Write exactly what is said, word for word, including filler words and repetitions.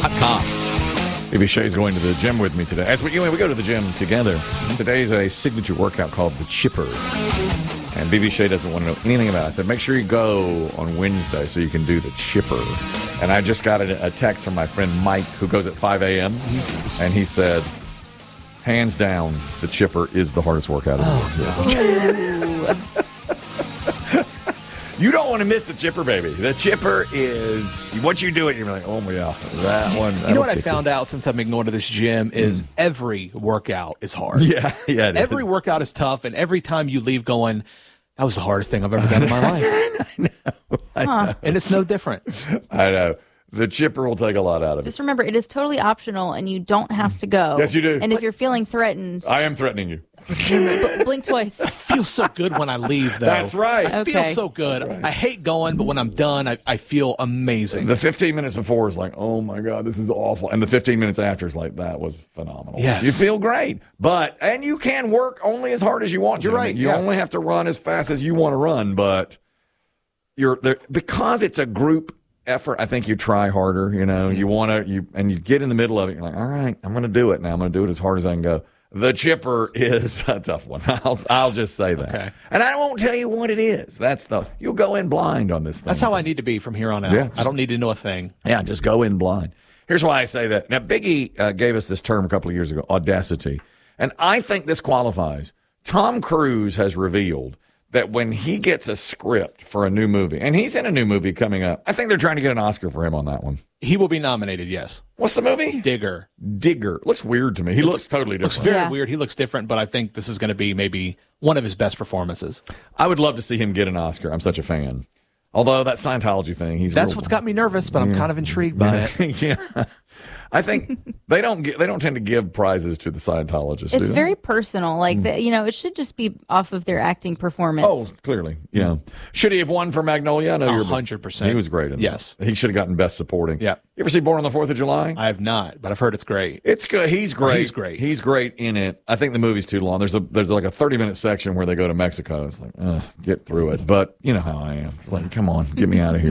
dot com. B B Shay's going to the gym with me today. As we, you know, we go to the gym together. Today's a signature workout called the Chipper. And B B Shay doesn't want to know anything about it. I said, make sure you go on Wednesday so you can do the Chipper. And I just got a, a text from my friend Mike, who goes at five a.m. And he said, hands down, the Chipper is the hardest workout of the week. You don't want to miss the Chipper, baby. The Chipper is, once you do it, you're like, oh, my God, that one. You know what I found out since I've been going to this gym is mm. every workout is hard. Yeah, yeah. It every is. workout is tough, and every time you leave going, that was the hardest thing I've ever done in my life. I know. I huh. know. And it's no different. I know. The Chipper will take a lot out of it. Just remember, it is totally optional, and you don't have to go. Yes, you do. And if you're feeling threatened, I am threatening you. b- blink twice. I feel so good when I leave, though. That's right. I okay. feel so good. Right. I hate going, but when I'm done, I, I feel amazing. The fifteen minutes before is like, oh, my God, this is awful. And the fifteen minutes after is like, that was phenomenal. Yes. You feel great. But, and you can work only as hard as you want to. You're right. You yeah. only have to run as fast as you want to run, but you're there because it's a group effort. I think you try harder, you know, you want to, you and you get in the middle of it. You're like, all right, I'm going to do it now. I'm going to do it as hard as I can go. The Chipper is a tough one. I'll, I'll just say that. Okay. And I won't tell you what it is. That's the, you'll go in blind on this thing. That's how I need to be from here on out. Yeah. I don't need to know a thing. Yeah, just go in blind. Here's why I say that. Now, Biggie uh, gave us this term a couple of years ago, audacity. And I think this qualifies. Tom Cruise has revealed that when he gets a script for a new movie, and he's in a new movie coming up, I think they're trying to get an Oscar for him on that one. He will be nominated, yes. What's the movie? Digger. Digger. Looks weird to me. He looks totally different. Looks very Yeah. weird. He looks different, but I think this is going to be maybe one of his best performances. I would love to see him get an Oscar. I'm such a fan. Although that Scientology thing, he's That's real, what's got me nervous, but I'm kind of intrigued by it. yeah. I think they don't get, they don't tend to give prizes to the Scientologists. do It's they? very personal. Like, the, you know, it should just be off of their acting performance. Oh, clearly, yeah. Should he have won for Magnolia? I know you're A hundred percent. He was great in that. Yes. He should have gotten Best Supporting. Yeah. You ever see Born on the Fourth of July? I have not, but I've heard it's great. It's good. He's great. He's great. He's great in it. I think the movie's too long. There's a there's like a thirty minute section where they go to Mexico. It's like, uh, get through it. But you know how I am. It's like, come on, get me out of here.